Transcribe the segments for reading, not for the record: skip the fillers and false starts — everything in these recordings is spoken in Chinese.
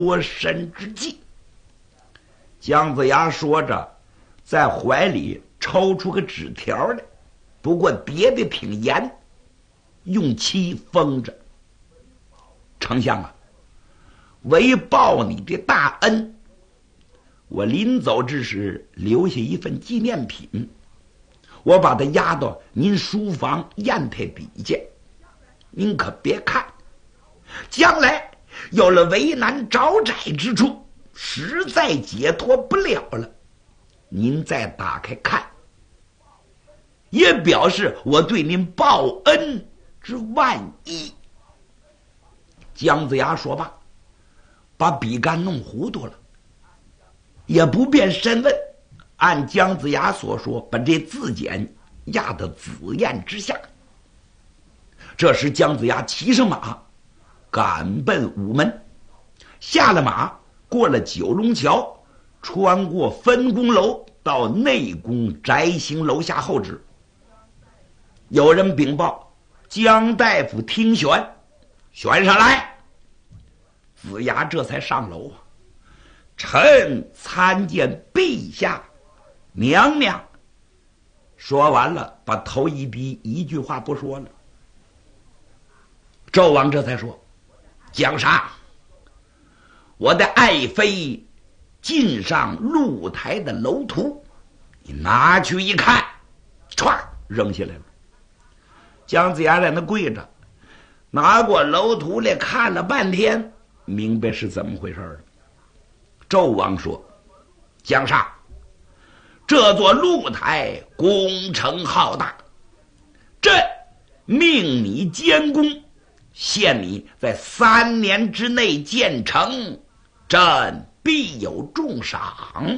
脱身之计。姜子牙说着，在怀里抽出个纸条来，不过叠得挺严，用漆封着。丞相啊，为报你的大恩，我临走之时留下一份纪念品，我把它压到您书房砚台底下，您可别看，将来有了为难招窄之处，实在解脱不了了，您再打开看，也表示我对您报恩之万一。姜子牙说罢，把笔杆弄糊涂了，也不便深问，按姜子牙所说，把这字简压到紫砚之下。这时姜子牙骑上马，赶奔午门。下了马，过了九龙桥，穿过分宫楼，到内宫宅行楼下候旨。有人禀报，姜大夫听选，选上来。子牙这才上楼啊，臣参见陛下娘娘。说完了，把头一低，一句话不说了。纣王这才说，姜尚，我的爱妃进上露台的楼图，你拿去一看，歘扔下来了。姜子牙在那跪着，拿过楼图来看了半天，明白是怎么回事了。纣王说，姜尚，这座露台工程浩大，朕命你监工，限你在3年之内建成，朕必有重赏。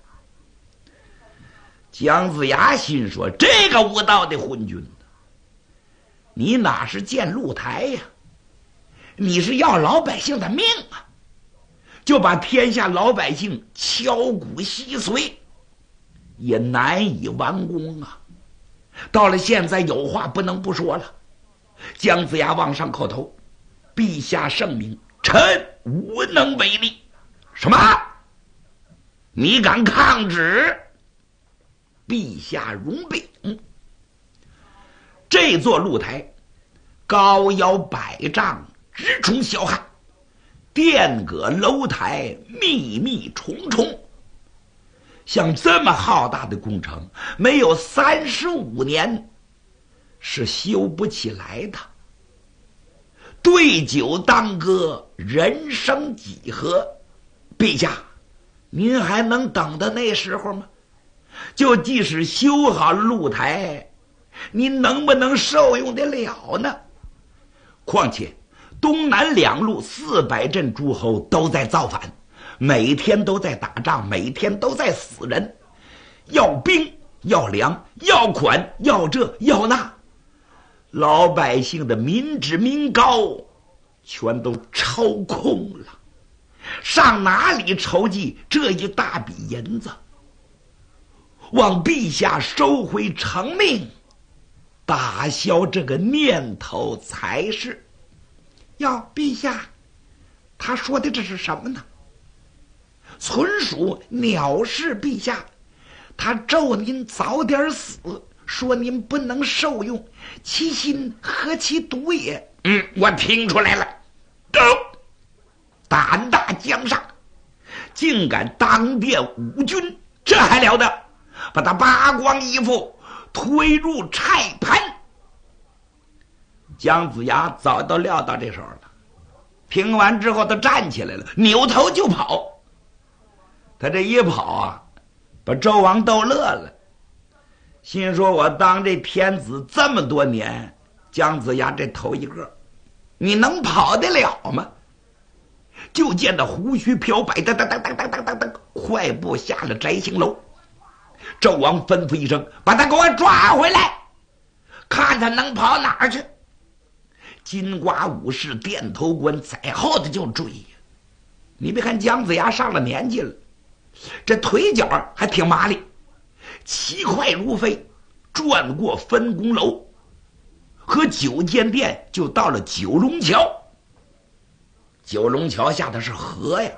姜子牙心说，这个无道的昏君，你哪是建露台呀？你是要老百姓的命啊！就把天下老百姓敲骨吸髓，也难以完工啊！到了现在，有话不能不说了。姜子牙往上叩头，陛下圣明，臣无能为力。什么？你敢抗旨？陛下容禀。这座露台高腰100丈，直冲霄汉，殿阁楼台密密重重，像这么浩大的工程，没有35年是修不起来的。对酒当歌，人生几何？陛下，您还能等到那时候吗？就即使修好了露台，您能不能受用得了呢？况且东南2路400镇诸侯都在造反，每天都在打仗，每天都在死人，要兵要粮要款要这要那，老百姓的民脂民膏全都抽空了，上哪里筹集这一大笔银子？望陛下收回成命，打消这个念头才是。要陛下，他说的这是什么呢？纯属藐视陛下，他咒您早点死，说您不能受用，其心何其毒也。我听出来了，胆大姜尚，竟敢当殿五军，这还了得！把他扒光衣服，推入菜盘。姜子牙早都料到这时候了，听完之后他站起来了，扭头就跑。他这一跑啊，把纣王逗乐了，心说我当这天子这么多年，姜子牙这头一个，你能跑得了吗？就见他胡须飘摆，噔噔噔噔噔噔噔噔，快步下了摘星楼。纣王吩咐一声，把他给我抓回来，看他能跑哪儿去。金瓜武士电头官在后头就追呀。你别看姜子牙上了年纪了，这腿脚还挺麻利，骑快如飞，转过分宫楼和9间殿，就到了九龙桥。 九龙桥下的是河呀，